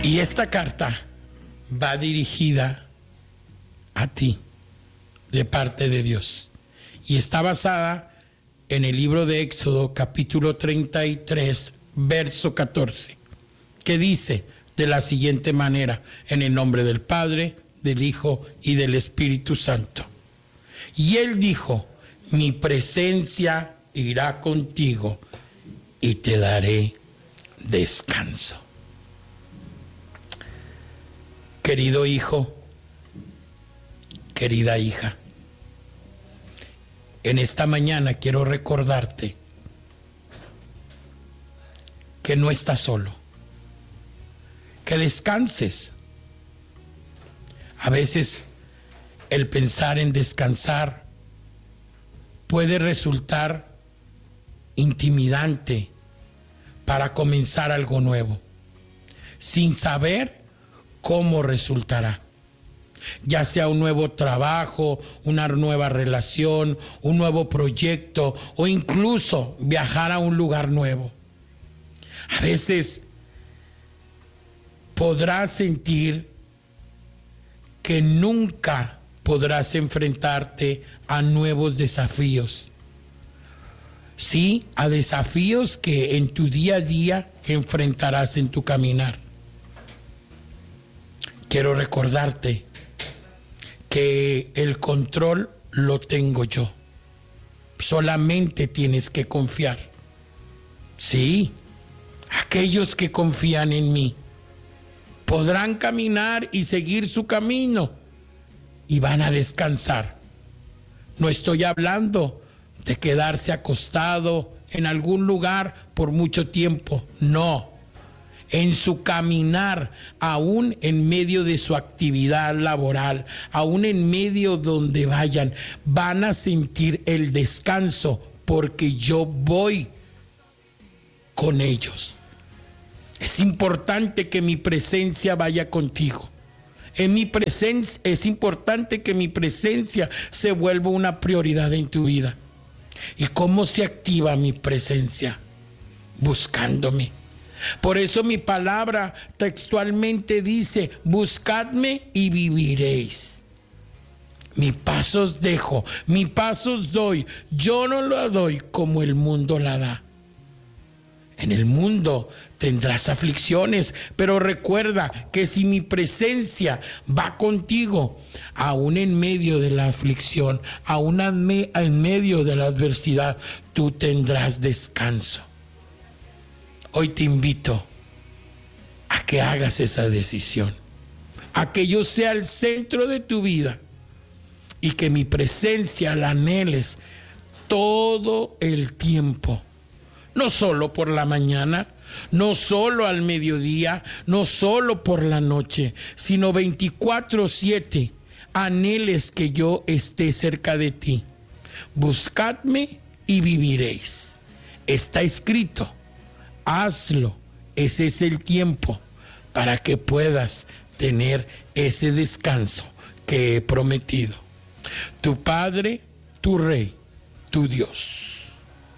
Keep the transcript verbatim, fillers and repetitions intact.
Y esta carta va dirigida a ti, de parte de Dios. Y está basada en el libro de Éxodo, capítulo treinta y tres, verso catorce, que dice de la siguiente manera: en el nombre del Padre, del Hijo y del Espíritu Santo. Y él dijo: mi presencia irá contigo y te daré descanso. Querido hijo, querida hija, en esta mañana quiero recordarte que no estás solo, que descanses. A veces el pensar en descansar puede resultar intimidante para comenzar algo nuevo, sin saber cómo resultará. Ya sea un nuevo trabajo, una nueva relación, un nuevo proyecto o incluso viajar a un lugar nuevo. A veces podrás sentir que nunca podrás enfrentarte a nuevos desafíos. Sí, a desafíos que en tu día a día enfrentarás en tu caminar. Quiero recordarte que el control lo tengo yo. Solamente tienes que confiar. Sí, aquellos que confían en mí podrán caminar y seguir su camino y van a descansar. No estoy hablando de quedarse acostado en algún lugar por mucho tiempo. No. En su caminar, aún en medio de su actividad laboral, aún en medio donde vayan, van a sentir el descanso porque yo voy con ellos. Es importante que mi presencia vaya contigo. En mi presencia, es importante que mi presencia se vuelva una prioridad en tu vida. ¿Y cómo se activa mi presencia? Buscándome. Por eso mi palabra textualmente dice: buscadme y viviréis. Mi paz os dejo, mi paz os doy. Yo no la doy como el mundo la da. En el mundo tendrás aflicciones, pero recuerda que si mi presencia va contigo, aún en medio de la aflicción, aún en medio de la adversidad, tú tendrás descanso. Hoy te invito a que hagas esa decisión, a que yo sea el centro de tu vida y que mi presencia la anheles todo el tiempo. No solo por la mañana, no solo al mediodía, no solo por la noche, sino veinticuatro siete. Anheles que yo esté cerca de ti. Buscadme y viviréis. Está escrito. Hazlo. Ese es el tiempo para que puedas tener ese descanso que he prometido. Tu Padre, tu Rey, tu Dios.